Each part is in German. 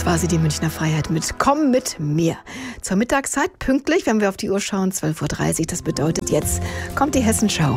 das war sie, die Münchner Freiheit mit Komm mit mir. Zur Mittagszeit pünktlich, wenn wir auf die Uhr schauen, 12.30 Uhr. Das bedeutet, jetzt kommt die Hessenschau.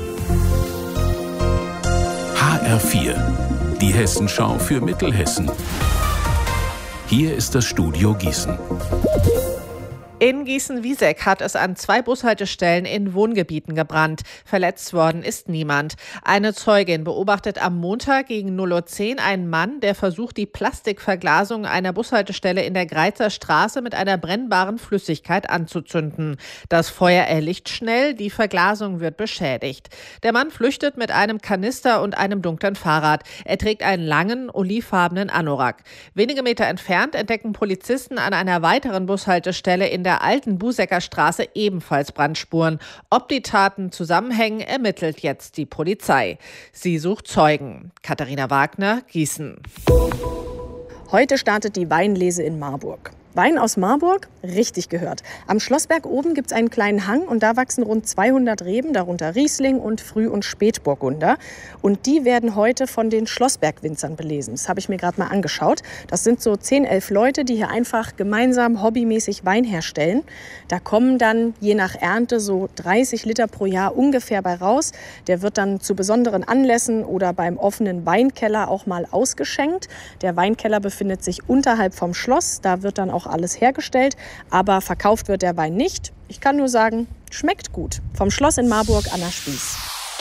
HR4, die Hessenschau für Mittelhessen. Hier ist das Studio Gießen. In Gießen-Wieseck hat es an 2 Bushaltestellen in Wohngebieten gebrannt. Verletzt worden ist niemand. Eine Zeugin beobachtet am Montag gegen 0:10 Uhr einen Mann, der versucht, die Plastikverglasung einer Bushaltestelle in der Greizer Straße mit einer brennbaren Flüssigkeit anzuzünden. Das Feuer erlicht schnell, die Verglasung wird beschädigt. Der Mann flüchtet mit einem Kanister und einem dunklen Fahrrad. Er trägt einen langen, olivfarbenen Anorak. Wenige Meter entfernt entdecken Polizisten an einer weiteren Bushaltestelle in der alten Busecker Straße ebenfalls Brandspuren. Ob die Taten zusammenhängen, ermittelt jetzt die Polizei. Sie sucht Zeugen. Katharina Wagner, Gießen. Heute startet die Weinlese in Marburg. Wein aus Marburg? Richtig gehört. Am Schlossberg oben gibt es einen kleinen Hang und da wachsen rund 200 Reben, darunter Riesling und Früh- und Spätburgunder. Und die werden heute von den Schlossberg-Winzern belesen. Das habe ich mir gerade mal angeschaut. Das sind so 10, 11 Leute, die hier einfach gemeinsam hobbymäßig Wein herstellen. Da kommen dann je nach Ernte so 30 Liter pro Jahr ungefähr bei raus. Der wird dann zu besonderen Anlässen oder beim offenen Weinkeller auch mal ausgeschenkt. Der Weinkeller befindet sich unterhalb vom Schloss. Da wird dann auch alles hergestellt, aber verkauft wird der Wein nicht. Ich kann nur sagen, schmeckt gut. Vom Schloss in Marburg, Anna Spieß.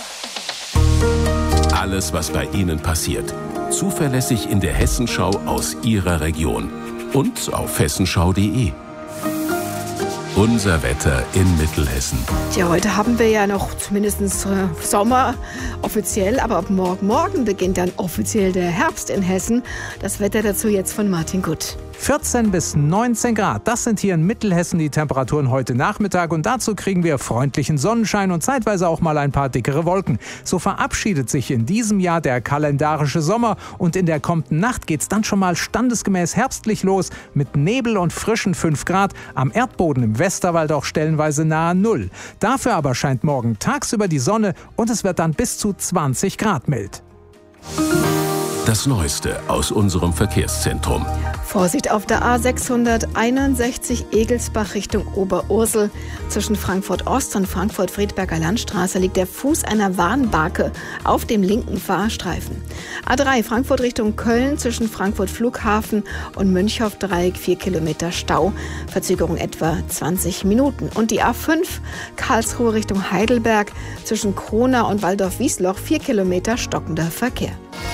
Alles, was bei Ihnen passiert, zuverlässig in der Hessenschau aus Ihrer Region und auf hessenschau.de. Unser Wetter in Mittelhessen. Ja, heute haben wir ja noch zumindest Sommer offiziell, aber ab morgen beginnt dann offiziell der Herbst in Hessen. Das Wetter dazu jetzt von Martin Gutt. 14 bis 19 Grad, das sind hier in Mittelhessen die Temperaturen heute Nachmittag und dazu kriegen wir freundlichen Sonnenschein und zeitweise auch mal ein paar dickere Wolken. So verabschiedet sich in diesem Jahr der kalendarische Sommer und in der kommenden Nacht geht's dann schon mal standesgemäß herbstlich los mit Nebel und frischen 5 Grad, am Erdboden im Westerwald auch stellenweise nahe 0. Dafür aber scheint morgen tagsüber die Sonne und es wird dann bis zu 20 Grad mild. Das Neueste aus unserem Verkehrszentrum. Vorsicht auf der A661 Egelsbach Richtung Oberursel. Zwischen Frankfurt Ost und Frankfurt-Friedberger Landstraße liegt der Fuß einer Warnbarke auf dem linken Fahrstreifen. A3 Frankfurt Richtung Köln zwischen Frankfurt Flughafen und Münchhoff-Dreieck 4 Kilometer Stau. Verzögerung etwa 20 Minuten. Und die A5 Karlsruhe Richtung Heidelberg zwischen Kronau und Waldorf-Wiesloch 4 Kilometer stockender Verkehr.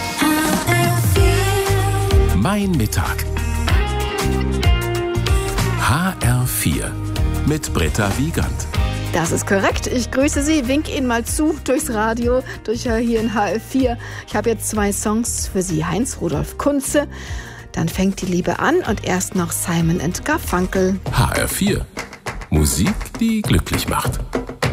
Mein Mittag. HR4 mit Britta Wiegand. Das ist korrekt. Ich grüße Sie, wink Ihnen mal zu durchs Radio, hier in HR4. Ich habe jetzt 2 Songs für Sie. Heinz-Rudolf Kunze, Dann fängt die Liebe an und erst noch Simon & Garfunkel. HR4. Musik, die glücklich macht.